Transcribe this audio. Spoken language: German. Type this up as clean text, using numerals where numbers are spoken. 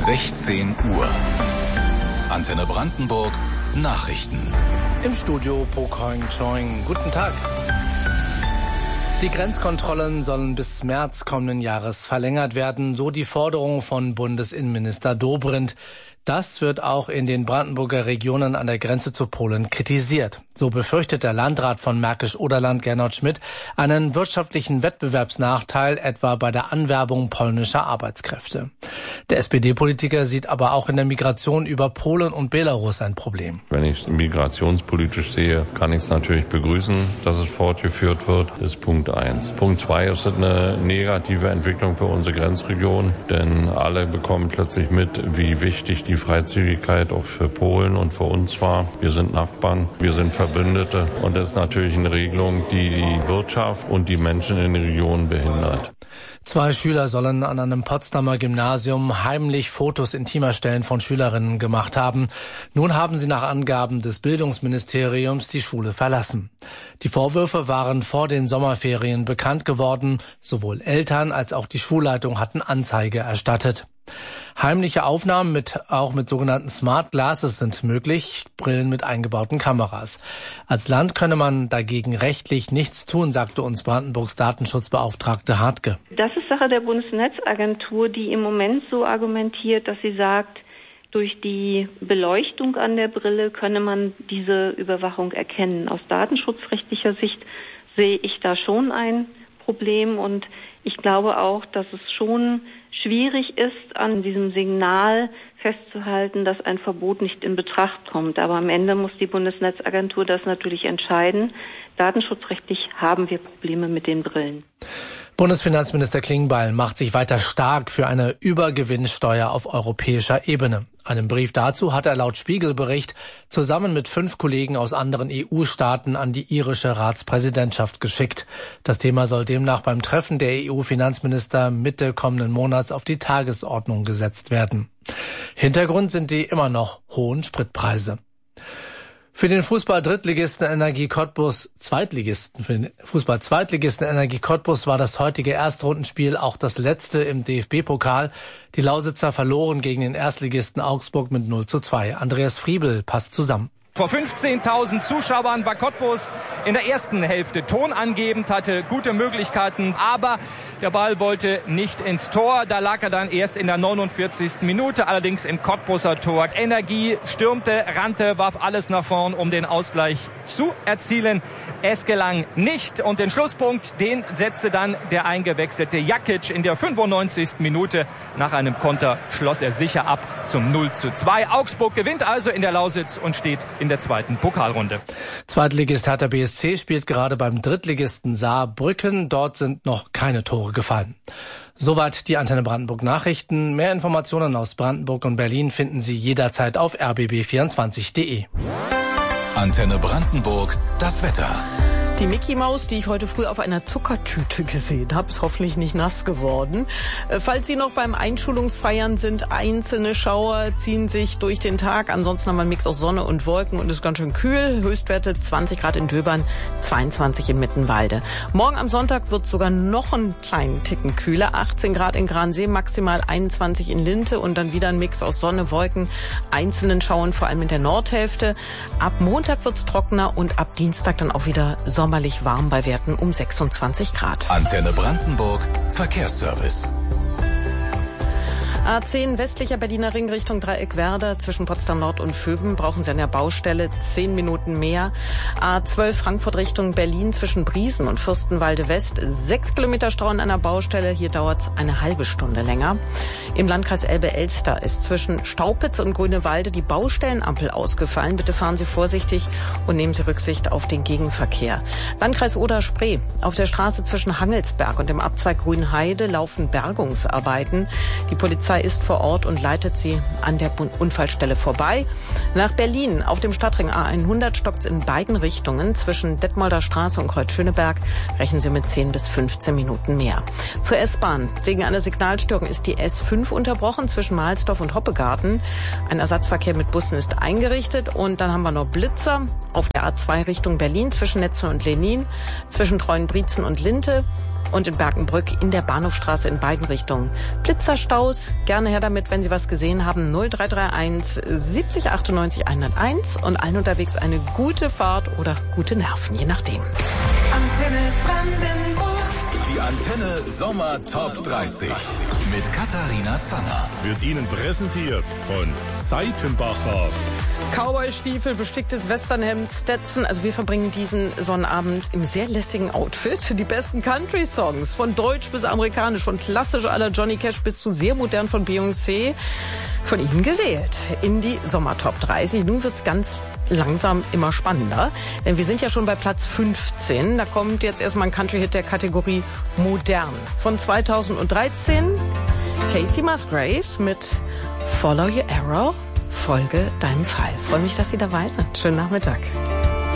16 Uhr. Antenne Brandenburg Nachrichten. Im Studio Pokoing Choing. Guten Tag. Die Grenzkontrollen sollen bis März kommenden Jahres verlängert werden, so die Forderung von Bundesinnenminister Dobrindt. Das wird auch in den Brandenburger Regionen an der Grenze zu Polen kritisiert. So befürchtet der Landrat von Märkisch-Oderland, Gernot Schmidt, einen wirtschaftlichen Wettbewerbsnachteil etwa bei der Anwerbung polnischer Arbeitskräfte. Der SPD-Politiker sieht aber auch in der Migration über Polen und Belarus ein Problem. Wenn ich es migrationspolitisch sehe, kann ich es natürlich begrüßen, dass es fortgeführt wird. Das ist Punkt 1. Punkt 2 ist eine negative Entwicklung für unsere Grenzregion, denn alle bekommen plötzlich mit, wie wichtig die Freizügigkeit auch für Polen und für uns war. Wir sind Nachbarn, wir sind Verbündete und das ist natürlich eine Regelung, die die Wirtschaft und die Menschen in den Regionen behindert. 2 Schüler sollen an einem Potsdamer Gymnasium heimlich Fotos intimer Stellen von Schülerinnen gemacht haben. Nun haben sie nach Angaben des Bildungsministeriums die Schule verlassen. Die Vorwürfe waren vor den Sommerferien bekannt geworden. Sowohl Eltern als auch die Schulleitung hatten Anzeige erstattet. Heimliche Aufnahmen auch mit sogenannten Smart Glasses sind möglich, Brillen mit eingebauten Kameras. Als Land könne man dagegen rechtlich nichts tun, sagte uns Brandenburgs Datenschutzbeauftragte Hartke. Das ist Sache der Bundesnetzagentur, die im Moment so argumentiert, dass sie sagt, durch die Beleuchtung an der Brille könne man diese Überwachung erkennen. Aus datenschutzrechtlicher Sicht sehe ich da schon ein Problem und ich glaube auch, dass es schon schwierig ist, an diesem Signal festzuhalten, dass ein Verbot nicht in Betracht kommt. Aber am Ende muss die Bundesnetzagentur das natürlich entscheiden. Datenschutzrechtlich haben wir Probleme mit den Brillen. Bundesfinanzminister Klingbeil macht sich weiter stark für eine Übergewinnsteuer auf europäischer Ebene. Einen Brief dazu hat er laut Spiegelbericht zusammen mit 5 Kollegen aus anderen EU-Staaten an die irische Ratspräsidentschaft geschickt. Das Thema soll demnach beim Treffen der EU-Finanzminister Mitte kommenden Monats auf die Tagesordnung gesetzt werden. Hintergrund sind die immer noch hohen Spritpreise. Für den Fußball-Zweitligisten Energie Cottbus war das heutige Erstrundenspiel auch das letzte im DFB-Pokal. Die Lausitzer verloren gegen den Erstligisten Augsburg mit 0:2. Andreas Friebel passt zusammen. Vor 15.000 Zuschauern war Cottbus in der ersten Hälfte tonangebend, hatte gute Möglichkeiten, aber der Ball wollte nicht ins Tor. Da lag er dann erst in der 49. Minute, allerdings im Cottbuser Tor. Energie stürmte, rannte, warf alles nach vorn, um den Ausgleich zu erzielen. Es gelang nicht und den Schlusspunkt, den setzte dann der eingewechselte Jakic in der 95. Minute. Nach einem Konter schloss er sicher ab zum 0:2. Augsburg gewinnt also in der Lausitz und steht in der zweiten Pokalrunde. Zweitligist Hertha BSC spielt gerade beim Drittligisten Saarbrücken. Dort sind noch keine Tore gefallen. Soweit die Antenne Brandenburg Nachrichten. Mehr Informationen aus Brandenburg und Berlin finden Sie jederzeit auf rbb24.de. Antenne Brandenburg, das Wetter. Die Mickey Maus, die ich heute früh auf einer Zuckertüte gesehen habe, ist hoffentlich nicht nass geworden. Falls Sie noch beim Einschulungsfeiern sind, einzelne Schauer ziehen sich durch den Tag. Ansonsten haben wir einen Mix aus Sonne und Wolken und es ist ganz schön kühl. Höchstwerte 20 Grad in Döbern, 22 in Mittenwalde. Morgen am Sonntag wird es sogar noch einen kleinen Ticken kühler. 18 Grad in Gransee, maximal 21 in Linte und dann wieder ein Mix aus Sonne, Wolken, einzelnen Schauern, vor allem in der Nordhälfte. Ab Montag wird es trockener und ab Dienstag dann auch wieder sommerlich warm bei Werten um 26 Grad. Antenne Brandenburg, Verkehrsservice. A10 westlicher Berliner Ring Richtung Dreieckwerder zwischen Potsdam Nord und Vöben brauchen Sie an der Baustelle 10 Minuten mehr. A12 Frankfurt Richtung Berlin zwischen Briesen und Fürstenwalde West 6 Kilometer Stau an einer Baustelle. Hier dauert es eine halbe Stunde länger. Im Landkreis Elbe-Elster ist zwischen Staupitz und Grünewalde die Baustellenampel ausgefallen. Bitte fahren Sie vorsichtig und nehmen Sie Rücksicht auf den Gegenverkehr. Landkreis Oder-Spree. Auf der Straße zwischen Hangelsberg und dem Abzweig Grünheide laufen Bergungsarbeiten. Die Polizei ist vor Ort und leitet sie an der Unfallstelle vorbei. Nach Berlin auf dem Stadtring A100 stockt es in beiden Richtungen. Zwischen Detmolder Straße und Kreuz-Schöneberg rechnen Sie mit 10 bis 15 Minuten mehr. Zur S-Bahn. Wegen einer Signalstörung ist die S5 unterbrochen zwischen Mahlsdorf und Hoppegarten. Ein Ersatzverkehr mit Bussen ist eingerichtet. Und dann haben wir noch Blitzer auf der A2 Richtung Berlin zwischen Netze und Lenin, zwischen Treuenbrietzen und Linte. und in Berkenbrück in der Bahnhofstraße in beiden Richtungen. Blitzerstaus, gerne her damit, wenn Sie was gesehen haben. 0331 70 98 101 und allen unterwegs eine gute Fahrt oder gute Nerven, je nachdem. Antenne Brandenburg. Die Antenne Sommer Top 30 mit Katharina Zanner. Wird Ihnen präsentiert von Seitenbacher. Cowboy-Stiefel, besticktes Westernhemd, Stetson. Also wir verbringen diesen Sonnabend im sehr lässigen Outfit. Die besten Country-Songs, von deutsch bis amerikanisch, von klassisch à la Johnny Cash bis zu sehr modern von Beyoncé, von Ihnen gewählt in die Sommer-Top 30. Nun wird's ganz langsam immer spannender, denn wir sind ja schon bei Platz 15. Da kommt jetzt erstmal ein Country-Hit der Kategorie Modern. Von 2013 Casey Musgraves mit Follow Your Arrow. Folge deinem Fall. Freue mich, dass Sie dabei sind. Schönen Nachmittag.